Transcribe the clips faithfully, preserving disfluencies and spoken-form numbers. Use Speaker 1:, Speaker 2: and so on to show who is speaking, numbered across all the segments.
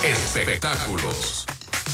Speaker 1: Espectáculos.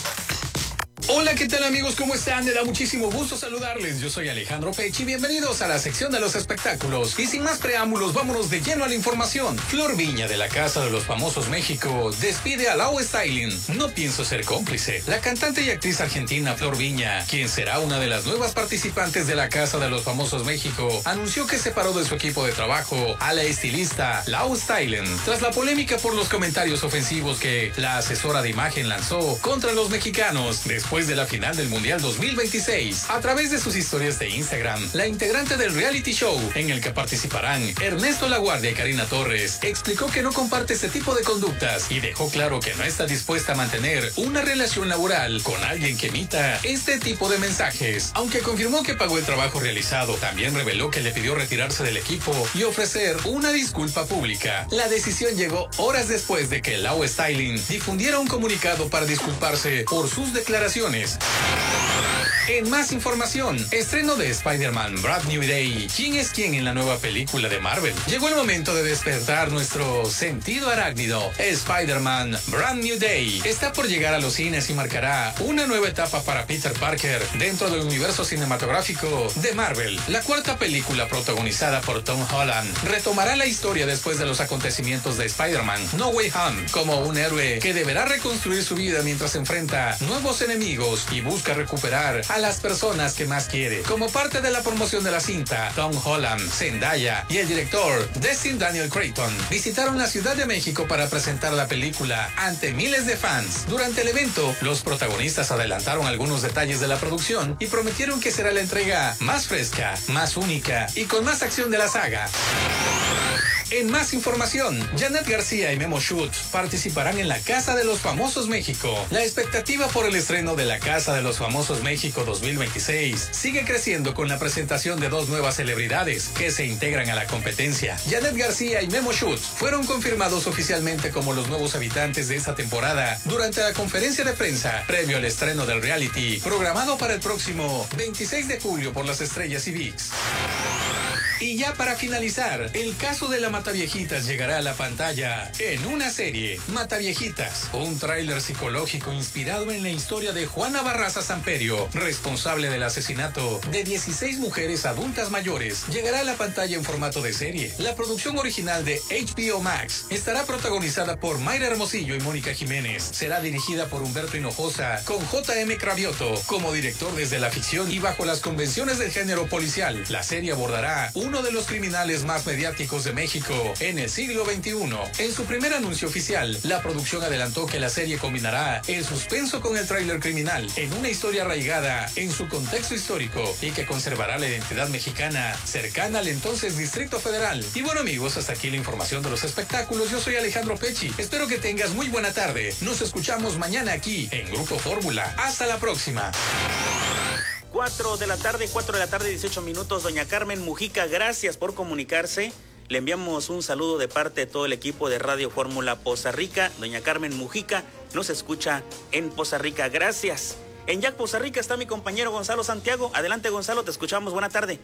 Speaker 1: Hola, ¿qué tal amigos? ¿Cómo están? Me da muchísimo gusto saludarles. Yo soy Alejandro Pechi. Bienvenidos a la sección de los espectáculos. Y sin más preámbulos, vámonos de lleno a la información. Flor Viña, de la Casa de los Famosos México, despide a Lau Styling. No pienso ser cómplice. La cantante y actriz argentina Flor Viña, quien será una de las nuevas participantes de la Casa de los Famosos México, anunció que separó de su equipo de trabajo a la estilista Lau Styling, tras la polémica por los comentarios ofensivos que la asesora de imagen lanzó contra los mexicanos después de la final del Mundial dos mil veintiséis. A través de sus historias de Instagram, la integrante del reality show, en el que participarán Ernesto Laguardia y Karina Torres, explicó que no comparte este tipo de conductas y dejó claro que no está dispuesta a mantener una relación laboral con alguien que emita este tipo de mensajes. Aunque confirmó que pagó el trabajo realizado, también reveló que le pidió retirarse del equipo y ofrecer una disculpa pública. La decisión llegó horas después de que Lau Styling difundiera un comunicado para disculparse por sus declaraciones. En más información, estreno de Spider-Man Brand New Day. ¿Quién es quién en la nueva película de Marvel? Llegó el momento de despertar nuestro sentido arácnido. Spider-Man Brand New Day está por llegar a los cines y marcará una nueva etapa para Peter Parker dentro del universo cinematográfico de Marvel. La cuarta película, protagonizada por Tom Holland, retomará la historia después de los acontecimientos de Spider-Man No Way Home, como un héroe que deberá reconstruir su vida mientras enfrenta nuevos enemigos y busca recuperar a las personas que más quiere. Como parte de la promoción de la cinta, Tom Holland, Zendaya y el director Destin Daniel Cretton visitaron la Ciudad de México para presentar la película ante miles de fans. Durante el evento, los protagonistas adelantaron algunos detalles de la producción y prometieron que será la entrega más fresca, más única y con más acción de la saga. En más información, Janet García y Memo Schutz participarán en la Casa de los Famosos México. La expectativa por el estreno de la Casa de los Famosos México dos mil veintiséis sigue creciendo con la presentación de dos nuevas celebridades que se integran a la competencia. Janet García y Memo Schutz fueron confirmados oficialmente como los nuevos habitantes de esta temporada durante la conferencia de prensa previo al estreno del reality, programado para el próximo veintiséis de julio por las Estrellas y V I X. Y ya para finalizar, el caso de la Mataviejitas llegará a la pantalla en una serie. Mataviejitas, un tráiler psicológico inspirado en la historia de Juana Barraza Samperio, responsable del asesinato de dieciséis mujeres adultas mayores, llegará a la pantalla en formato de serie. La producción original de H B O Max estará protagonizada por Mayra Hermosillo y Mónica Jiménez. Será dirigida por Humberto Hinojosa, con J M Cravioto como director desde la ficción y bajo las convenciones del género policial. La serie abordará un uno de los criminales más mediáticos de México en el siglo veintiuno. En su primer anuncio oficial, la producción adelantó que la serie combinará el suspenso con el tráiler criminal en una historia arraigada en su contexto histórico y que conservará la identidad mexicana cercana al entonces Distrito Federal. Y bueno amigos, hasta aquí la información de los espectáculos. Yo soy Alejandro Pechi. Espero que tengas muy buena tarde. Nos escuchamos mañana aquí en Grupo Fórmula. Hasta la próxima.
Speaker 2: cuatro de la tarde, cuatro de la tarde, dieciocho minutos. Doña Carmen Mujica, gracias por comunicarse. Le enviamos un saludo de parte de todo el equipo de Radio Fórmula Poza Rica. Doña Carmen Mujica nos escucha en Poza Rica. Gracias. En Jack Poza Rica está mi compañero Gonzalo Santiago. Adelante, Gonzalo, te escuchamos. Buena tarde.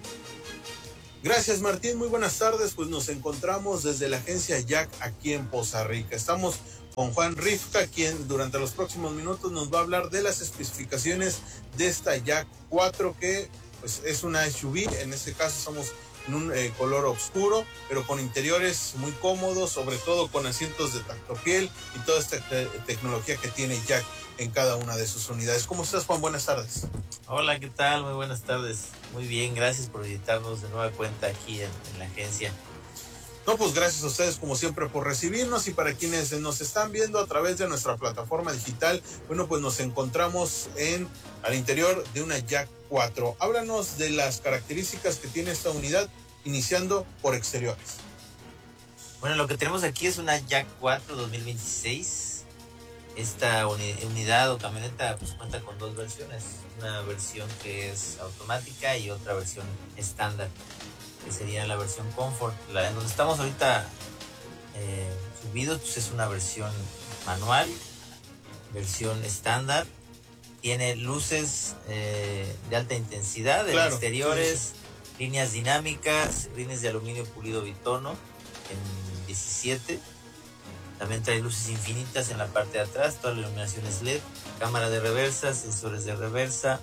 Speaker 3: Gracias, Martín. Muy buenas tardes. Pues nos encontramos desde la agencia Jack aquí en Poza Rica. Estamos con Juan Rifka, quien durante los próximos minutos nos va a hablar de las especificaciones de esta Jack cuatro, que pues es una S U V. En este caso somos en un eh, color oscuro, pero con interiores muy cómodos, sobre todo con asientos de tactopiel y toda esta te- tecnología que tiene Jack en cada una de sus unidades. ¿Cómo estás, Juan? Buenas tardes.
Speaker 4: Hola, ¿qué tal? Muy buenas tardes. Muy bien, gracias por visitarnos de nueva cuenta aquí en, en la agencia.
Speaker 3: No, pues gracias a ustedes como siempre por recibirnos, y para quienes nos están viendo a través de nuestra plataforma digital, bueno, pues nos encontramos en al interior de una Jack cuatro. Háblanos de las características que tiene esta unidad, iniciando por exteriores.
Speaker 4: Bueno, lo que tenemos aquí es una Jack cuatro dos mil veintiséis. Esta uni- unidad o camioneta pues cuenta con dos versiones, una versión que es automática y otra versión estándar, que sería la versión Comfort. La en donde estamos ahorita eh, subidos pues es una versión manual, versión estándar. Tiene luces eh, de alta intensidad en
Speaker 3: Claro,
Speaker 4: exteriores,
Speaker 3: sí, sí.
Speaker 4: líneas dinámicas, rines de aluminio pulido bitono en diecisiete. También trae luces infinitas en la parte de atrás, toda la iluminación es L E D, cámara de reversa, sensores de reversa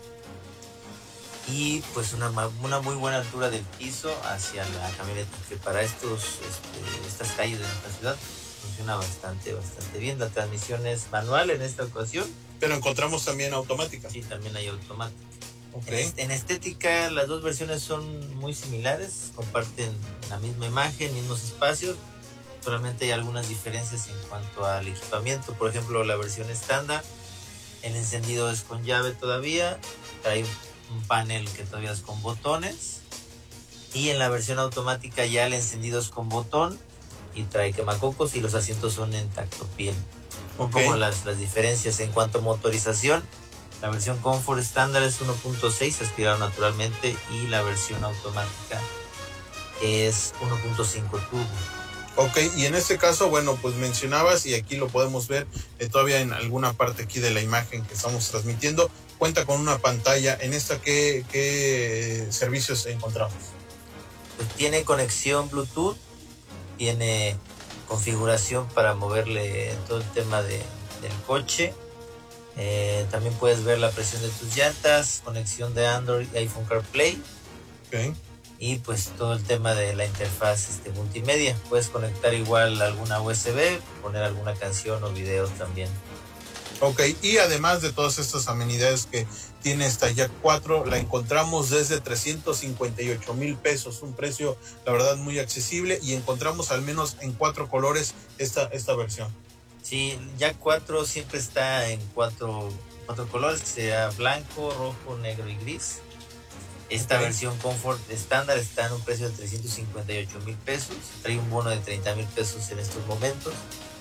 Speaker 4: y pues una, una muy buena altura del piso hacia la camioneta, que para estos este, estas calles de nuestra ciudad funciona bastante, bastante bien. La transmisión es manual en esta ocasión.
Speaker 3: Pero encontramos también automática.
Speaker 4: Sí, también hay automática.
Speaker 3: Okay.
Speaker 4: En, en estética las dos versiones son muy similares, comparten la misma imagen, mismos espacios. Solamente hay algunas diferencias en cuanto al equipamiento. Por ejemplo, la versión estándar, el encendido es con llave todavía, trae un panel que todavía es con botones, y en la versión automática ya el encendido es con botón y trae quemacocos y los asientos son en tacto piel. Okay. Como las, las diferencias en cuanto a motorización, la versión Comfort estándar es uno punto seis aspirado naturalmente y la versión automática es uno punto cinco turbo.
Speaker 3: Ok, y en este caso, bueno, pues mencionabas, y aquí lo podemos ver eh, todavía en alguna parte aquí de la imagen que estamos transmitiendo, cuenta con una pantalla. ¿En esta qué, qué servicios encontramos?
Speaker 4: Pues tiene conexión Bluetooth, tiene configuración para moverle todo el tema de, del coche, eh, también puedes ver la presión de tus llantas, conexión de Android y iPhone CarPlay.
Speaker 3: Okay.
Speaker 4: Y pues todo el tema de la interfaz este, multimedia. Puedes conectar igual alguna U S B, poner alguna canción o video también.
Speaker 3: Ok, y además de todas estas amenidades que tiene esta Jack cuatro, la encontramos desde trescientos cincuenta y ocho mil pesos, un precio la verdad muy accesible, y encontramos al menos en cuatro colores esta, esta versión.
Speaker 4: Sí, Jack cuatro siempre está en cuatro, cuatro colores, que sea blanco, rojo, negro y gris. Esta okay. versión Comfort estándar está en un precio de trescientos cincuenta y ocho mil pesos, trae un bono de treinta mil pesos en estos momentos,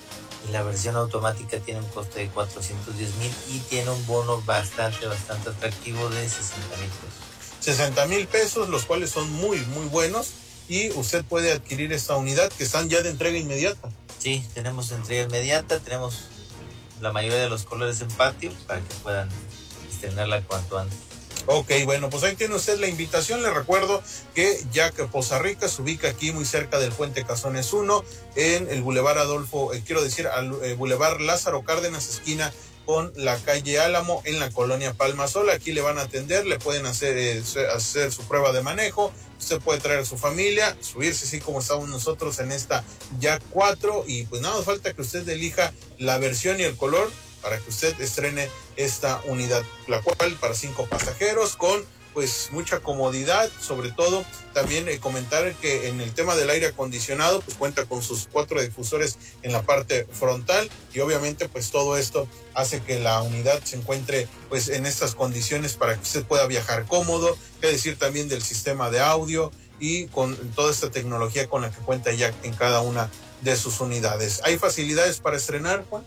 Speaker 4: y la versión automática tiene un coste de cuatrocientos diez mil y tiene un bono bastante, bastante atractivo de sesenta mil pesos.
Speaker 3: sesenta mil pesos, los cuales son muy, muy buenos, y usted puede adquirir esta unidad que están ya de entrega inmediata.
Speaker 4: Sí, tenemos entrega inmediata, tenemos la mayoría de los colores en patio para que puedan estrenarla cuanto antes.
Speaker 3: Ok, bueno, pues ahí tiene usted la invitación. Le recuerdo que Jack Poza Rica se ubica aquí muy cerca del Puente Cazones uno, en el Boulevard Adolfo, eh, quiero decir, al eh, Boulevard Lázaro Cárdenas, esquina con la calle Álamo, en la colonia Palma Sola. Aquí le van a atender, le pueden hacer, eh, hacer su prueba de manejo. Usted puede traer a su familia, subirse así como estamos nosotros en esta Jack cuatro, y pues nada más falta que usted elija la versión y el color para que usted estrene esta unidad, la cual para cinco pasajeros con pues mucha comodidad. Sobre todo también eh, comentar que en el tema del aire acondicionado pues cuenta con sus cuatro difusores en la parte frontal, y obviamente pues todo esto hace que la unidad se encuentre pues en estas condiciones para que usted pueda viajar cómodo. Qué decir también del sistema de audio y con toda esta tecnología con la que cuenta Jack en cada una de sus unidades. ¿Hay facilidades para estrenar, Juan?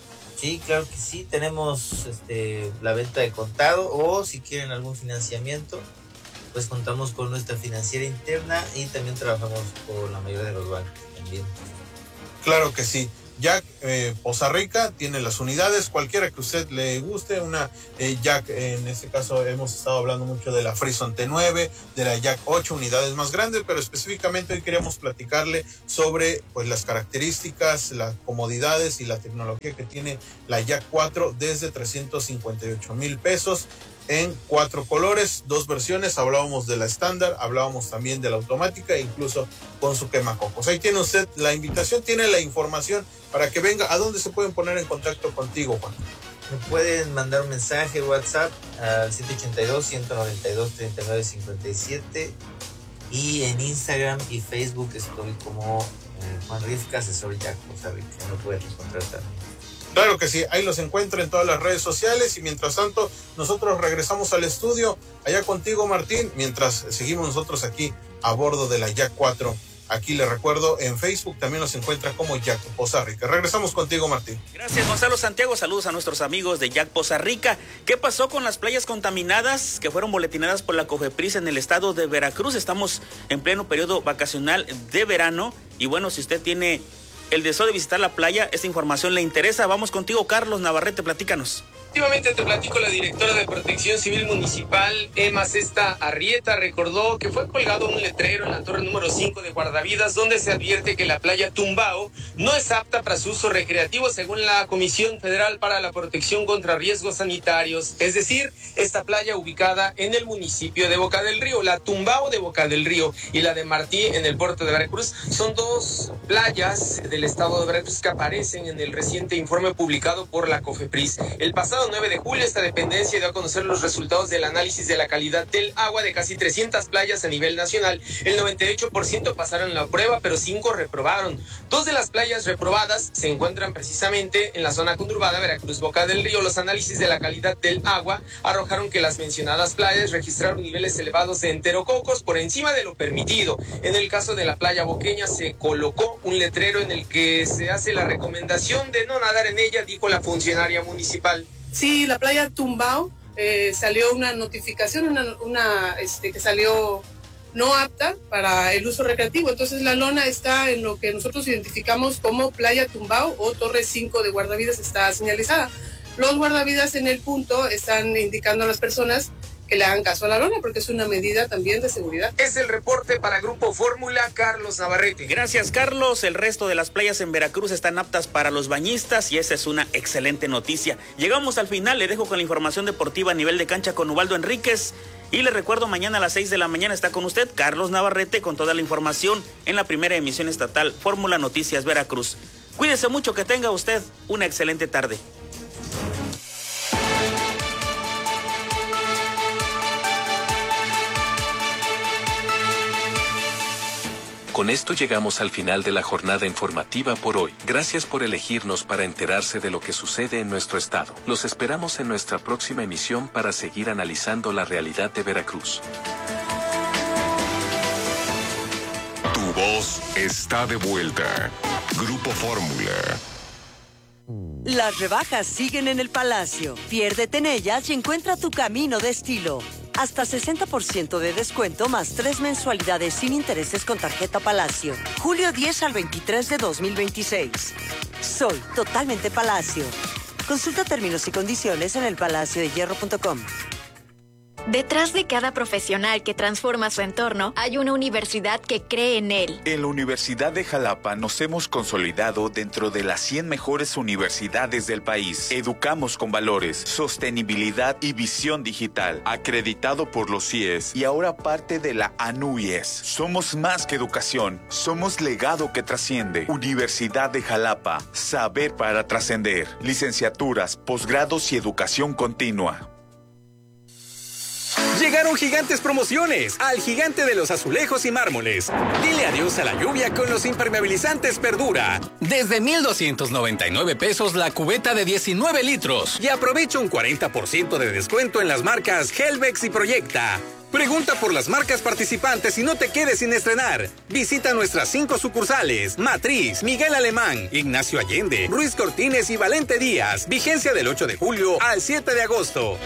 Speaker 4: Sí, claro que sí, tenemos este, la venta de contado, o si quieren algún financiamiento, pues contamos con nuestra financiera interna y también trabajamos con la mayoría de los bancos también.
Speaker 3: Claro que sí. Jack eh, Poza Rica tiene las unidades, cualquiera que usted le guste, una eh, Jack, eh, en este caso hemos estado hablando mucho de la Frison T nueve, de la Jack ocho, unidades más grandes, pero específicamente hoy queríamos platicarle sobre pues las características, las comodidades y la tecnología que tiene la Jack cuatro desde trescientos cincuenta y ocho mil pesos. En cuatro colores, dos versiones. Hablábamos de la estándar, hablábamos también de la automática, e incluso con su quemacocos. Ahí tiene usted la invitación, tiene la información para que venga. ¿A dónde se pueden poner en contacto contigo, Juan?
Speaker 4: Me pueden mandar un mensaje WhatsApp al siete ocho dos, uno nueve dos, tres nueve cinco siete, y en Instagram y Facebook estoy como eh, Juan Rifka, asesor Jack Poza Rica. Me pueden encontrar también.
Speaker 3: Claro que sí, ahí los encuentra en todas las redes sociales, y mientras tanto nosotros regresamos al estudio, allá contigo, Martín, mientras seguimos nosotros aquí a bordo de la Jack cuatro. Aquí le recuerdo, en Facebook también nos encuentra como Jack Poza Rica. Regresamos contigo, Martín.
Speaker 2: Gracias, Gonzalo Santiago. Saludos a nuestros amigos de Jack Poza Rica. ¿Qué pasó con las playas contaminadas que fueron boletinadas por la COFEPRIS en el estado de Veracruz? Estamos en pleno periodo vacacional de verano, y bueno, si usted tiene el deseo de visitar la playa. Esta información le interesa. Vamos contigo, Carlos Navarrete, platícanos.
Speaker 5: Efectivamente, te platico, la directora de Protección Civil Municipal, Emma Cesta Arrieta, recordó que fue colgado un letrero en la torre número cinco de Guardavidas donde se advierte que la playa Tumbao no es apta para su uso recreativo según la Comisión Federal para la Protección contra Riesgos Sanitarios. Es decir, esta playa ubicada en el municipio de Boca del Río, la Tumbao de Boca del Río y la de Martí en el puerto de Veracruz, son dos playas del estado de Veracruz que aparecen en el reciente informe publicado por la COFEPRIS. El pasado nueve de julio, esta dependencia dio a conocer los resultados del análisis de la calidad del agua de casi trescientas playas a nivel nacional. El noventa y ocho por ciento pasaron la prueba, pero cinco reprobaron. Dos de las playas reprobadas se encuentran precisamente en la zona conurbada Veracruz Boca del Río. Los análisis de la calidad del agua arrojaron que las mencionadas playas registraron niveles elevados de enterococos por encima de lo permitido. En el caso de la playa boqueña se colocó un letrero en el que se hace la recomendación de no nadar en ella, dijo la funcionaria municipal.
Speaker 6: Sí, la playa Tumbao, eh, salió una notificación, una, una este, que salió no apta para el uso recreativo. Entonces la lona está en lo que nosotros identificamos como playa Tumbao o Torre cinco de Guardavidas, está señalizada. Los guardavidas en el punto están indicando a las personas que le hagan caso a la lona, porque es una medida también de seguridad.
Speaker 5: Es el reporte para Grupo Fórmula, Carlos Navarrete.
Speaker 2: Gracias, Carlos. El resto de las playas en Veracruz están aptas para los bañistas y esa es una excelente noticia. Llegamos al final, le dejo con la información deportiva a nivel de cancha con Ubaldo Enríquez. Y le recuerdo, mañana a las seis de la mañana está con usted Carlos Navarrete con toda la información en la primera emisión estatal Fórmula Noticias Veracruz. Cuídese mucho, que tenga usted una excelente tarde.
Speaker 7: Con esto llegamos al final de la jornada informativa por hoy. Gracias por elegirnos para enterarse de lo que sucede en nuestro estado. Los esperamos en nuestra próxima emisión para seguir analizando la realidad de Veracruz.
Speaker 8: Tu voz está de vuelta. Grupo Fórmula.
Speaker 9: Las rebajas siguen en el Palacio. Piérdete en ellas y encuentra tu camino de estilo. Hasta sesenta por ciento de descuento más tres mensualidades sin intereses con tarjeta Palacio. Julio diez al veintitrés de dos mil veintiséis. Soy totalmente Palacio. Consulta términos y condiciones en el palacio de hierro punto com.
Speaker 10: Detrás de cada profesional que transforma su entorno, hay una universidad que cree en él.
Speaker 11: En la Universidad de Jalapa nos hemos consolidado dentro de las cien mejores universidades del país. Educamos con valores, sostenibilidad y visión digital. Acreditado por los C I E S y ahora parte de la A N U Y E S. Somos más que educación, somos legado que trasciende. Universidad de Jalapa, saber para trascender. Licenciaturas, posgrados y educación continua.
Speaker 1: Llegaron gigantes promociones al gigante de los azulejos y mármoles. Dile adiós a la lluvia con los impermeabilizantes Perdura. Desde mil doscientos noventa y nueve pesos la cubeta de diecinueve litros. Y aprovecha un cuarenta por ciento de descuento en las marcas Helvex y Proyecta. Pregunta por las marcas participantes y no te quedes sin estrenar. Visita nuestras cinco sucursales: Matriz, Miguel Alemán, Ignacio Allende, Ruiz Cortines y Valente Díaz. Vigencia del ocho de julio al siete de agosto.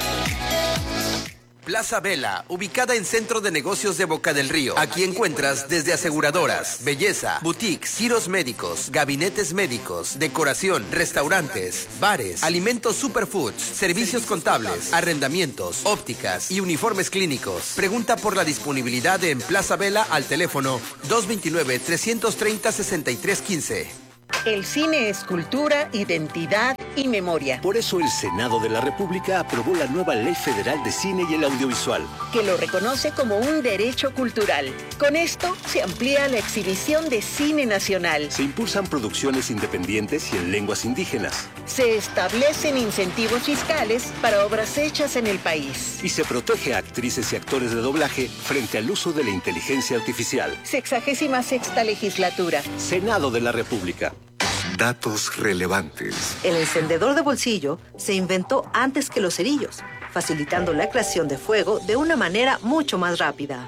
Speaker 12: Plaza Vela, ubicada en Centro de Negocios de Boca del Río. Aquí encuentras desde aseguradoras, belleza, boutiques, giros médicos, gabinetes médicos, decoración, restaurantes, bares, alimentos superfoods, servicios contables, arrendamientos, ópticas y uniformes clínicos. Pregunta por la disponibilidad en Plaza Vela al teléfono dos veintinueve, trescientos treinta, sesenta y tres quince.
Speaker 13: El cine es cultura, identidad y memoria.
Speaker 14: Por eso el Senado de la República aprobó la nueva Ley Federal de Cine y el Audiovisual,
Speaker 13: que lo reconoce como un derecho cultural. Con esto se amplía la exhibición de cine nacional.
Speaker 14: Se impulsan producciones independientes y en lenguas indígenas.
Speaker 13: Se establecen incentivos fiscales para obras hechas en el país.
Speaker 14: Y se protege a actrices y actores de doblaje frente al uso de la inteligencia artificial.
Speaker 13: Sexagésima sexta legislatura.
Speaker 14: Senado de la República.
Speaker 8: Datos relevantes.
Speaker 15: El encendedor de bolsillo se inventó antes que los cerillos, facilitando la creación de fuego de una manera mucho más rápida.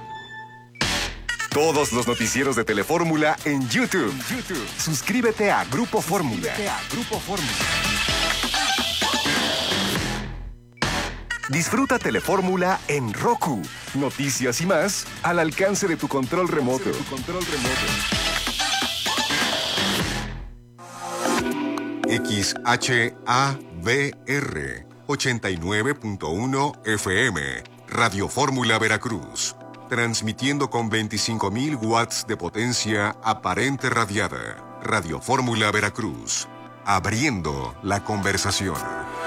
Speaker 8: Todos los noticieros de Telefórmula en YouTube. YouTube. Suscríbete a Grupo Fórmula. a Grupo Fórmula. Disfruta Telefórmula en Roku. Noticias y más al alcance de tu control remoto. Tu control remoto. X H A V R ochenta y nueve punto uno F M, Radio Fórmula Veracruz, transmitiendo con veinticinco mil watts de potencia aparente radiada. Radio Fórmula Veracruz, abriendo la conversación.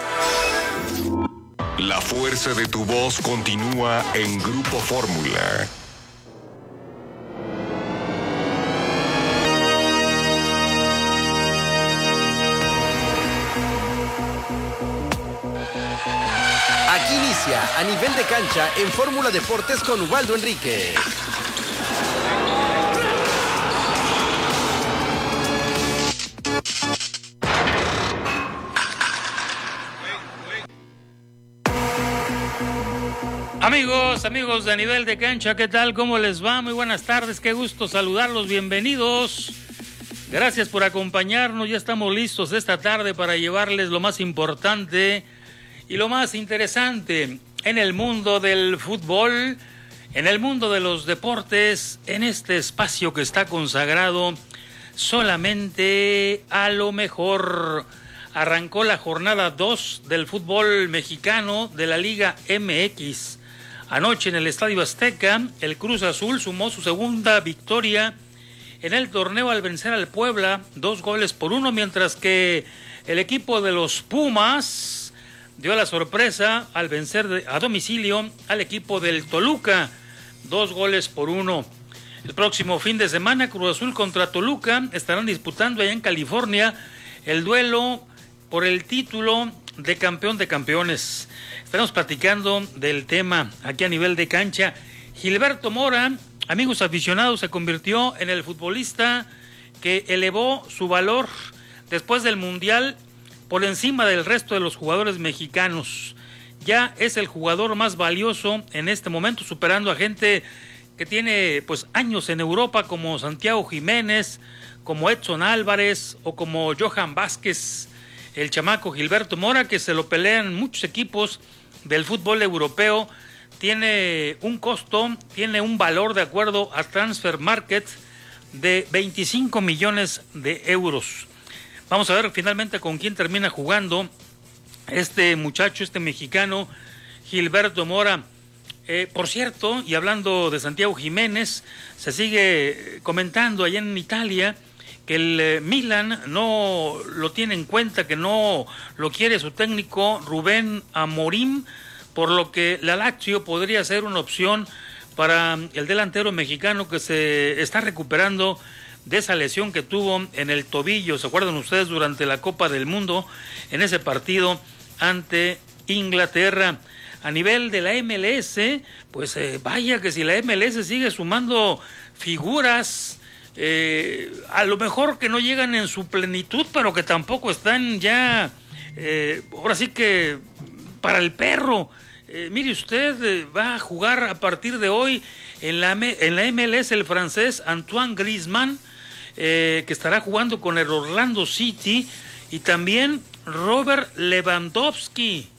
Speaker 8: La fuerza de tu voz continúa en Grupo Fórmula.
Speaker 12: Aquí inicia A Nivel de Cancha en Fórmula Deportes con Ubaldo Enríquez.
Speaker 16: Amigos, amigos de A Nivel de Cancha, ¿qué tal? ¿Cómo les va? Muy buenas tardes, qué gusto saludarlos, bienvenidos. Gracias por acompañarnos, ya estamos listos esta tarde para llevarles lo más importante y lo más interesante en el mundo del fútbol, en el mundo de los deportes, en este espacio que está consagrado solamente a lo mejor. Arrancó la jornada dos del fútbol mexicano de la Liga M X. Anoche en el Estadio Azteca, el Cruz Azul sumó su segunda victoria en el torneo al vencer al Puebla, dos goles por uno, mientras que el equipo de los Pumas dio la sorpresa al vencer a domicilio al equipo del Toluca, dos goles por uno. El próximo fin de semana, Cruz Azul contra Toluca estarán disputando allá en California el duelo por el título de campeón de campeones. Estamos platicando del tema aquí a Nivel de Cancha. Gilberto Mora, amigos aficionados, se convirtió en el futbolista que elevó su valor después del Mundial por encima del resto de los jugadores mexicanos. Ya es el jugador más valioso en este momento, superando a gente que tiene pues años en Europa como Santiago Jiménez, como Edson Álvarez o como Johan Vázquez. El chamaco Gilberto Mora, que se lo pelean muchos equipos del fútbol europeo, tiene un costo, tiene un valor de acuerdo a Transfer Market de veinticinco millones de euros. Vamos a ver finalmente con quién termina jugando este muchacho, este mexicano, Gilberto Mora. Eh, por cierto, y hablando de Santiago Jiménez, se sigue comentando allá en Italia que el eh, Milan no lo tiene en cuenta, que no lo quiere su técnico Rubén Amorim, por lo que la Lazio podría ser una opción para el delantero mexicano que se está recuperando de esa lesión que tuvo en el tobillo. ¿Se acuerdan ustedes durante la Copa del Mundo en ese partido ante Inglaterra? A nivel de la M L S, pues eh, vaya que si la M L S sigue sumando figuras, Eh, a lo mejor que no llegan en su plenitud, pero que tampoco están ya, eh, ahora sí que para el perro. Eh, mire usted, eh, va a jugar a partir de hoy en la, en la M L S el francés Antoine Griezmann, eh, que estará jugando con el Orlando City, y también Robert Lewandowski,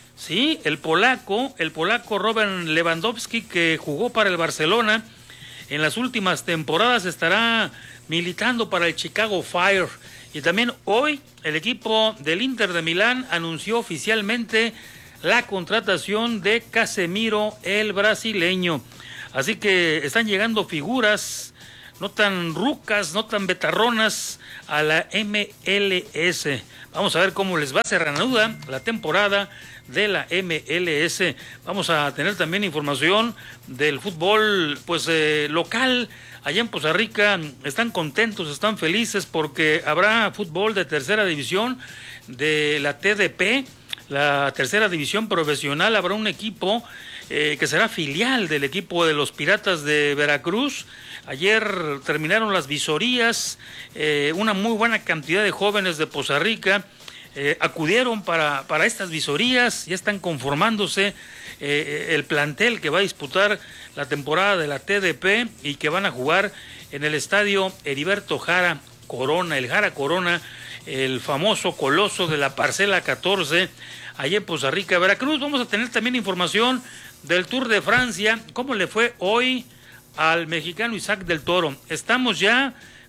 Speaker 16: sí, el polaco, el polaco Robert Lewandowski, que jugó para el Barcelona en las últimas temporadas, estará militando para el Chicago Fire. Y también hoy el equipo del Inter de Milán anunció oficialmente la contratación de Casemiro, el brasileño. Así que están llegando figuras no tan rucas, no tan betarronas a la M L S. Vamos a ver cómo les va. Se reanuda la temporada de la M L S. Vamos a tener también información del fútbol pues eh, local. Allá en Poza Rica están contentos, están felices porque habrá fútbol de tercera división de la T D P, la tercera división profesional. Habrá un equipo eh, que será filial del equipo de los Piratas de Veracruz. Ayer terminaron las visorías, eh, una muy buena cantidad de jóvenes de Poza Rica Eh, acudieron para, para estas visorías, ya están conformándose eh, el plantel que va a disputar la temporada de la T D P y que van a jugar en el estadio Heriberto Jara Corona, el Jara Corona, el famoso coloso de la parcela catorce, allá en Poza Rica, Veracruz. Vamos a tener también información del Tour de Francia, cómo le fue hoy al mexicano Isaac del Toro. Estamos ya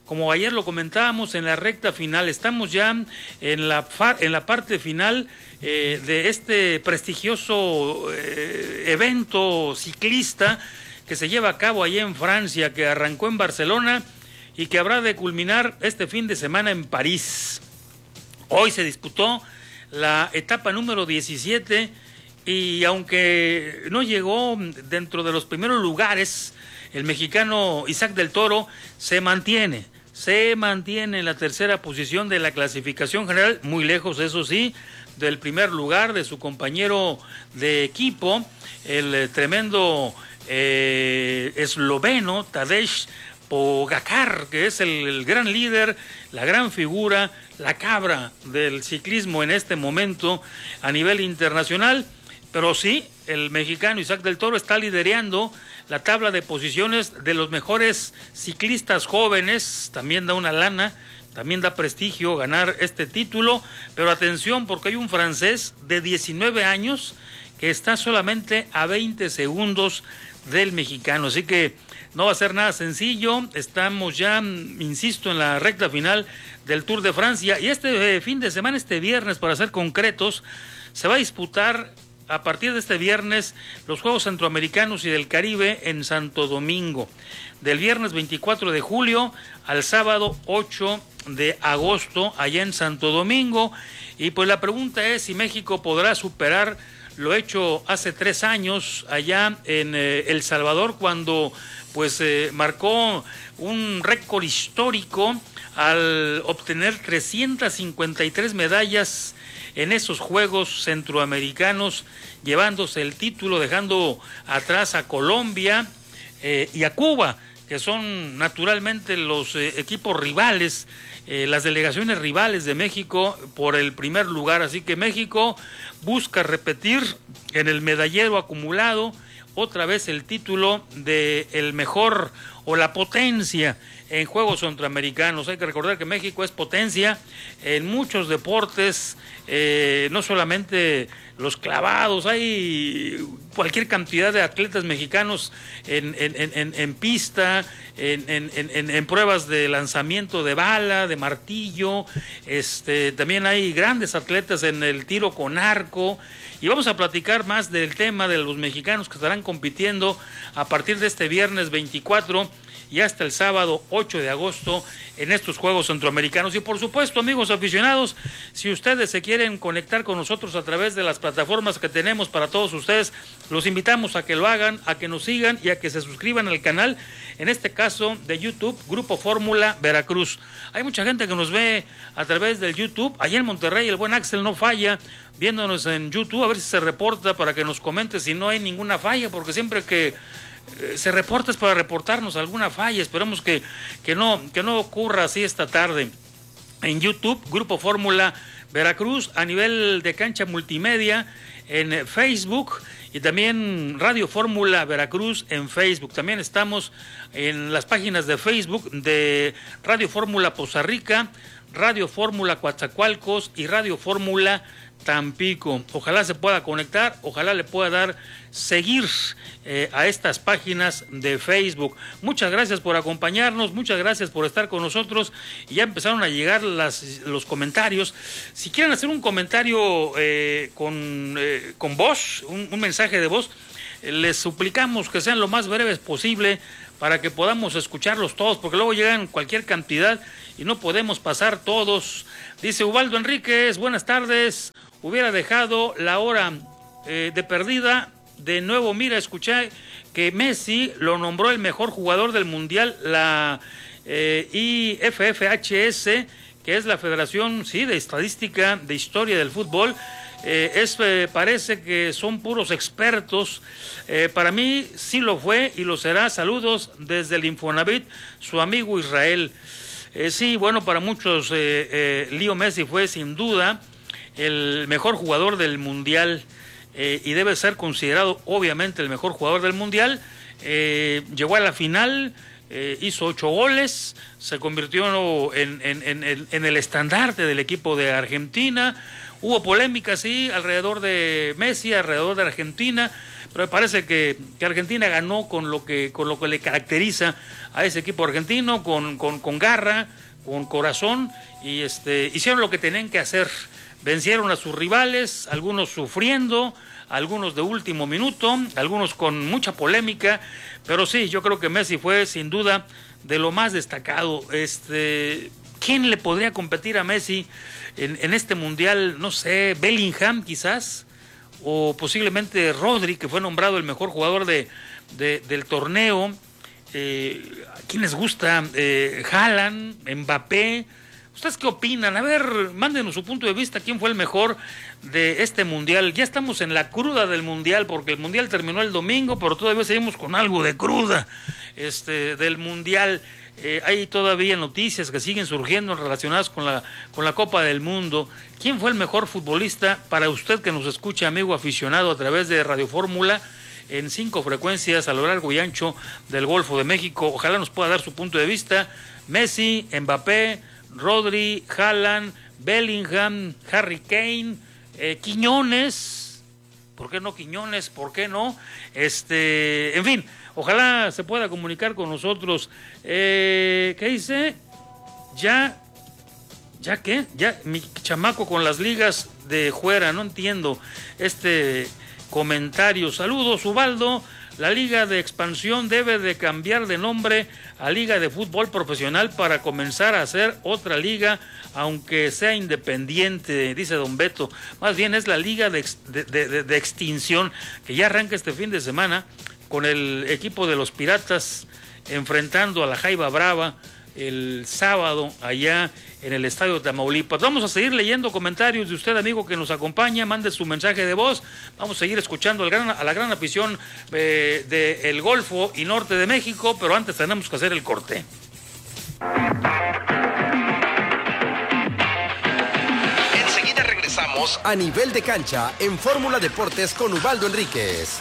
Speaker 16: como ayer lo comentábamos, en la recta final. Estamos ya en la, en la parte final eh, de este prestigioso eh, evento ciclista que se lleva a cabo allá en Francia, que arrancó en Barcelona y que habrá de culminar este fin de semana en París. Hoy se disputó la etapa número diecisiete y aunque no llegó dentro de los primeros lugares, el mexicano Isaac del Toro se mantiene, se mantiene en la tercera posición de la clasificación general, muy lejos, eso sí, del primer lugar de su compañero de equipo, el tremendo eh, esloveno Tadej Pogačar, que es el, el gran líder, la gran figura, la cabra del ciclismo en este momento a nivel internacional. Pero sí, el mexicano Isaac del Toro está liderando la tabla de posiciones de los mejores ciclistas jóvenes. También da una lana, también da prestigio ganar este título. Pero atención, porque hay un francés de diecinueve años que está solamente a veinte segundos del mexicano. Así que no va a ser nada sencillo. Estamos ya, insisto, en la recta final del Tour de Francia. Y este eh, fin de semana, este viernes, para ser concretos, se va a disputar a partir de este viernes los Juegos Centroamericanos y del Caribe en Santo Domingo. Del viernes veinticuatro de julio al sábado ocho de agosto, allá en Santo Domingo. Y pues la pregunta es si México podrá superar lo hecho hace tres años allá en eh, El Salvador, cuando pues eh, marcó un récord histórico al obtener trescientas cincuenta y tres medallas en esos Juegos Centroamericanos, llevándose el título, dejando atrás a Colombia eh, y a Cuba, que son naturalmente los eh, equipos rivales, eh, las delegaciones rivales de México por el primer lugar. Así que México busca repetir en el medallero acumulado otra vez el título de el mejor o la potencia en Juegos Centroamericanos. Hay que recordar que México es potencia en muchos deportes, eh, no solamente los clavados, hay cualquier cantidad de atletas mexicanos en, en, en, en pista, en, en, en, en pruebas de lanzamiento de bala, de martillo, este, también hay grandes atletas en el tiro con arco. Y vamos a platicar más del tema de los mexicanos que estarán compitiendo a partir de este viernes veinticuatro y hasta el sábado ocho de agosto en estos Juegos Centroamericanos. Y por supuesto, amigos aficionados, si ustedes se quieren conectar con nosotros a través de las plataformas que tenemos para todos ustedes, los invitamos a que lo hagan, a que nos sigan y a que se suscriban al canal, en este caso de YouTube, Grupo Fórmula Veracruz. Hay mucha gente que nos ve a través del YouTube. Allá en Monterrey el buen Axel no falla viéndonos en YouTube, a ver si se reporta para que nos comente si no hay ninguna falla, porque siempre que eh, se reporta es para reportarnos alguna falla. Esperamos que, que, no, que no ocurra así esta tarde. En YouTube, Grupo Fórmula Veracruz, a nivel de cancha multimedia, en Facebook, y también Radio Fórmula Veracruz en Facebook. También estamos en las páginas de Facebook de Radio Fórmula Poza Rica, Radio Fórmula Coatzacoalcos y Radio Fórmula Tampico. Ojalá se pueda conectar, ojalá le pueda dar seguir eh, a estas páginas de Facebook. Muchas gracias por acompañarnos, muchas gracias por estar con nosotros. Y ya empezaron a llegar las, los comentarios. Si quieren hacer un comentario eh, con, eh, con voz, un, un mensaje de voz, eh, les suplicamos que sean lo más breves posible para que podamos escucharlos todos, porque luego llegan cualquier cantidad y no podemos pasar todos. Dice Ubaldo Enríquez, buenas tardes. Hubiera dejado la hora eh, de perdida. De nuevo, mira, escuché que Messi lo nombró el mejor jugador del Mundial, la eh, I F F H S, que es la Federación, sí, de Estadística de Historia del Fútbol. Eh, es, eh, parece que son puros expertos. Eh, para mí sí lo fue y lo será. Saludos desde el Infonavit, su amigo Israel. Eh, sí, bueno, para muchos eh, eh, Leo Messi fue sin duda el mejor jugador del Mundial eh, y debe ser considerado obviamente el mejor jugador del Mundial. Eh, llegó a la final, eh, hizo ocho goles, se convirtió en, en, en, en, en el estandarte del equipo de Argentina, Hubo polémica, sí, alrededor de Messi, alrededor de Argentina, pero me parece que, que Argentina ganó con lo que, con lo que le caracteriza a ese equipo argentino, con, con, con garra, con corazón, y este, hicieron lo que tenían que hacer. Vencieron a sus rivales, algunos sufriendo, algunos de último minuto, algunos con mucha polémica, pero sí, yo creo que Messi fue sin duda de lo más destacado. Este, ¿quién le podría competir a Messi en, en este mundial? No sé, Bellingham quizás, o posiblemente Rodri, que fue nombrado el mejor jugador de, de, del torneo. Eh, ¿a quién les gusta? Eh, Haaland, Mbappé. ¿Ustedes qué opinan? A ver, mándenos su punto de vista. ¿Quién fue el mejor de este mundial? Ya estamos en la cruda del mundial, porque el mundial terminó el domingo, pero todavía seguimos con algo de cruda este, del mundial. Eh, hay todavía noticias que siguen surgiendo relacionadas con la, con la Copa del Mundo. ¿Quién fue el mejor futbolista para usted que nos escucha, amigo aficionado, a través de Radio Fórmula en cinco frecuencias a lo largo y ancho del Golfo de México? Ojalá nos pueda dar su punto de vista. Messi, Mbappé, Rodri, Haaland, Bellingham, Harry Kane, eh, Quiñones, ¿por qué no Quiñones? ¿Por qué no? Este, en fin, ojalá se pueda comunicar con nosotros. Eh, ¿Qué dice? Ya, ¿ya qué? Ya, mi chamaco con las ligas de fuera, no entiendo este comentario. Saludos, Ubaldo. La Liga de Expansión debe de cambiar de nombre a Liga de Fútbol Profesional para comenzar a hacer otra liga, aunque sea independiente, dice don Beto. Más bien es la Liga de, ex, de, de, de Extinción, que ya arranca este fin de semana con el equipo de los Piratas enfrentando a la Jaiba Brava el sábado allá en el Estadio de Tamaulipas. Vamos a seguir leyendo comentarios de usted, amigo, que nos acompaña. Mande su mensaje de voz. Vamos a seguir escuchando al gran, a la gran afición eh, del Golfo y Norte de México, pero antes tenemos que hacer el corte.
Speaker 12: Enseguida regresamos a Nivel de Cancha en Fórmula Deportes con Ubaldo Enríquez.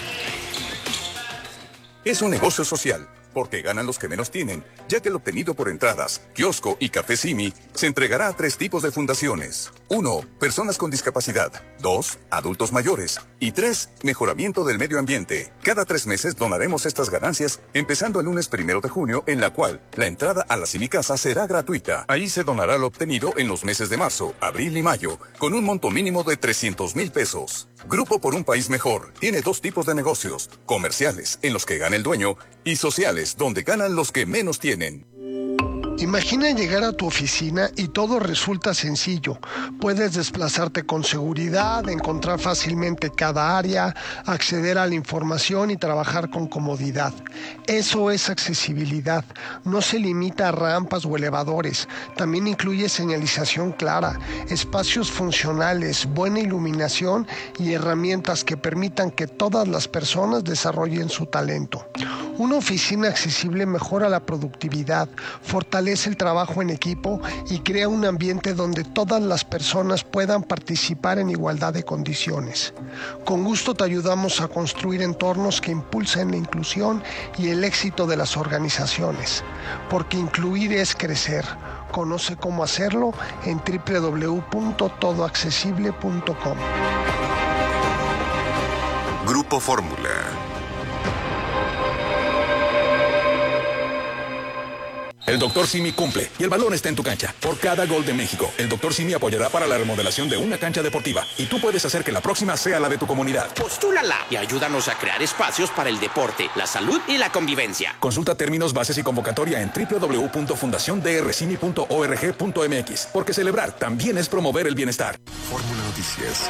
Speaker 17: Es un negocio social, porque ganan los que menos tienen, ya que el obtenido por entradas, kiosco y café Simi se entregará a tres tipos de fundaciones. Uno, personas con discapacidad. Dos, adultos mayores. Y tres, mejoramiento del medio ambiente. Cada tres meses donaremos estas ganancias, empezando el lunes primero de junio, en la cual la entrada a la Simi Casa será gratuita. Ahí se donará lo obtenido en los meses de marzo, abril y mayo, con un monto mínimo de trescientos mil pesos. Grupo por un País Mejor tiene dos tipos de negocios: comerciales, en los que gana el dueño, y sociales, donde ganan los que menos tienen.
Speaker 18: Imagina llegar a tu oficina y todo resulta sencillo. Puedes desplazarte con seguridad, encontrar fácilmente cada área, acceder a la información y trabajar con comodidad. Eso es accesibilidad. No se limita a rampas o elevadores. También incluye señalización clara, espacios funcionales, buena iluminación y herramientas que permitan que todas las personas desarrollen su talento. Una oficina accesible mejora la productividad, fortalece el trabajo en equipo y crea un ambiente donde todas las personas puedan participar en igualdad de condiciones. Con gusto te ayudamos a construir entornos que impulsen la inclusión y el éxito de las organizaciones, porque incluir es crecer. Conoce cómo hacerlo en doble u doble u doble u punto todo accesible punto com.
Speaker 8: Grupo Fórmula.
Speaker 19: El doctor Simi cumple y el balón está en tu cancha. Por cada gol de México, el doctor Simi apoyará para la remodelación de una cancha deportiva y tú puedes hacer que la próxima sea la de tu comunidad.
Speaker 20: Postúlala y ayúdanos a crear espacios para el deporte, la salud y la convivencia.
Speaker 19: Consulta términos, bases y convocatoria en doble u doble u doble u punto fundación d r simi punto org punto m x, porque celebrar también es promover el bienestar.
Speaker 8: Fórmula Noticias.